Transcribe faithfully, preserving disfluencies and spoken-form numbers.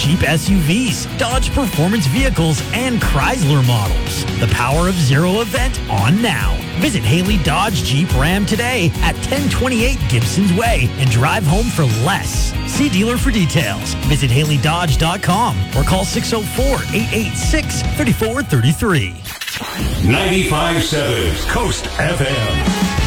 Jeep S U Vs, Dodge Performance Vehicles, and Chrysler models. The Power of Zero event on now. Visit Haley Dodge Jeep Ram today at ten twenty-eight Gibson's Way and drive home for less. See dealer for details. Visit Haley Dodge dot com or call six oh four, eight eight six, three four three three. ninety-five point seven Coast F M.